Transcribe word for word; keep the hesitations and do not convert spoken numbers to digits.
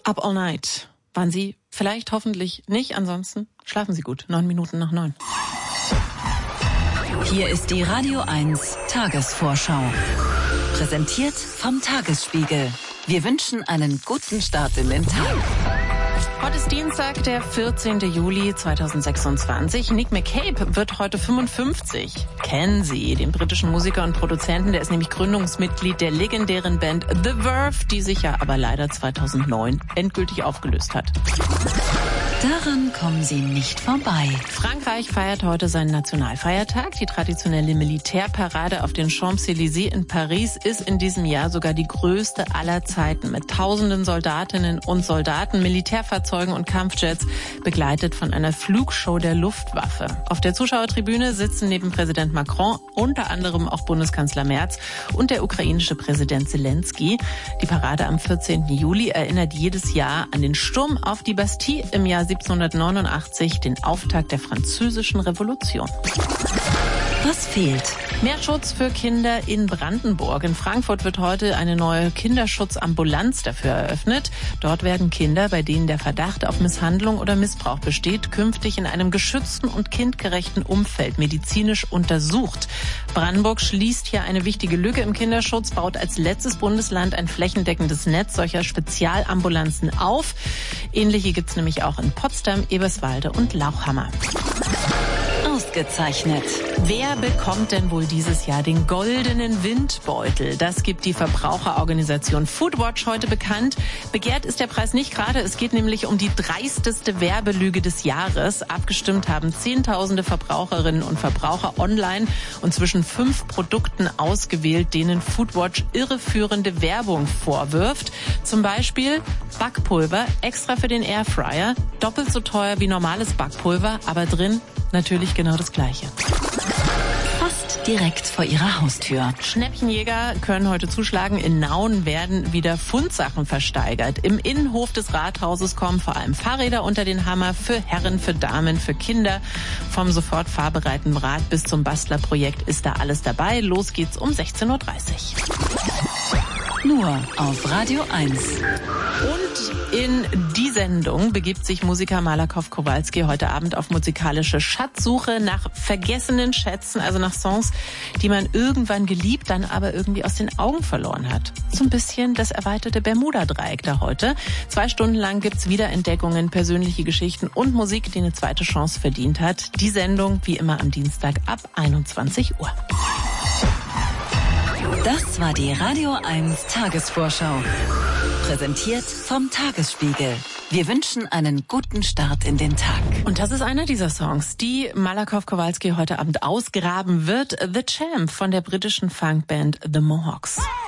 Up All Night waren Sie vielleicht, hoffentlich nicht. Ansonsten schlafen Sie gut. Neun Minuten nach neun. Hier ist die Radio eins Tagesvorschau. Präsentiert vom Tagesspiegel. Wir wünschen einen guten Start in den Tag. Heute ist Dienstag, der vierzehnten Juli zweitausendsechsundzwanzig. Nick McCabe wird heute fünfundfünfzig. Kennen Sie den britischen Musiker und Produzenten? Der ist nämlich Gründungsmitglied der legendären Band The Verve, die sich ja aber leider zweitausendneun endgültig aufgelöst hat. Daran kommen Sie nicht vorbei. Frankreich feiert heute seinen Nationalfeiertag. Die traditionelle Militärparade auf den Champs-Élysées in Paris ist in diesem Jahr sogar die größte aller Zeiten mit tausenden Soldatinnen und Soldaten, Militärfahrzeugen und Kampfjets, begleitet von einer Flugshow der Luftwaffe. Auf der Zuschauertribüne sitzen neben Präsident Macron unter anderem auch Bundeskanzler Merz und der ukrainische Präsident Zelensky. Die Parade am vierzehnten Juli erinnert jedes Jahr an den Sturm auf die Bastille im Jahr siebzehnhundertneunundachtzig, den Auftakt der Französischen Revolution. Was fehlt? Mehr Schutz für Kinder in Brandenburg. In Frankfurt wird heute eine neue Kinderschutzambulanz dafür eröffnet. Dort werden Kinder, bei denen der Verdacht auf Misshandlung oder Missbrauch besteht, künftig in einem geschützten und kindgerechten Umfeld medizinisch untersucht. Brandenburg schließt hier eine wichtige Lücke im Kinderschutz, baut als letztes Bundesland ein flächendeckendes Netz solcher Spezialambulanzen auf. Ähnliche gibt's nämlich auch in Potsdam, Eberswalde und Lauchhammer. Ausgezeichnet. Wer bekommt denn wohl dieses Jahr den goldenen Windbeutel? Das gibt die Verbraucherorganisation Foodwatch heute bekannt. Begehrt ist der Preis nicht gerade. Es geht nämlich um die dreisteste Werbelüge des Jahres. Abgestimmt haben Zehntausende Verbraucherinnen und Verbraucher online und zwischen fünf Produkten ausgewählt, denen Foodwatch irreführende Werbung vorwirft. Zum Beispiel Backpulver, extra für den Airfryer, doppelt so teuer wie normales Backpulver, aber drin natürlich genau das Gleiche. Fast direkt vor Ihrer Haustür. Schnäppchenjäger können heute zuschlagen. In Nauen werden wieder Fundsachen versteigert. Im Innenhof des Rathauses kommen vor allem Fahrräder unter den Hammer für Herren, für Damen, für Kinder. Vom sofort fahrbereiten Rad bis zum Bastlerprojekt ist da alles dabei. Los geht's um sechzehn Uhr dreißig. Nur auf Radio eins. Und in die Sendung begibt sich Musiker Malakoff Kowalski heute Abend auf musikalische Schatzsuche nach vergessenen Schätzen, also nach Songs, die man irgendwann geliebt, dann aber irgendwie aus den Augen verloren hat. So ein bisschen das erweiterte Bermuda-Dreieck da heute. Zwei Stunden lang gibt's Wiederentdeckungen, persönliche Geschichten und Musik, die eine zweite Chance verdient hat. Die Sendung wie immer am Dienstag ab einundzwanzig Uhr. Das war die Radio eins Tagesvorschau. Präsentiert vom Tagesspiegel. Wir wünschen einen guten Start in den Tag. Und das ist einer dieser Songs, die Malakoff Kowalski heute Abend ausgraben wird. The Champ von der britischen Funkband The Mohawks.